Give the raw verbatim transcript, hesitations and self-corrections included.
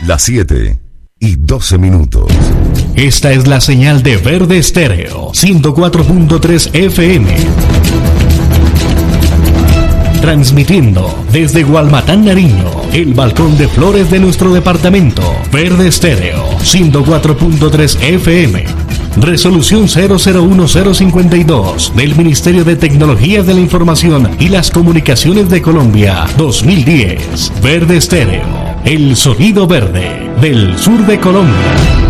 Las siete y doce minutos. Esta es la señal de Verde Estéreo, ciento cuatro punto tres F M. Transmitiendo desde Gualmatán, Nariño, el balcón de flores de nuestro departamento. Verde Estéreo, ciento cuatro punto tres F M. Resolución cero cero uno cero cincuenta y dos del Ministerio de Tecnología de la Información y las Comunicaciones de Colombia, dos mil diez. Verde Estéreo, el sonido verde del sur de Colombia.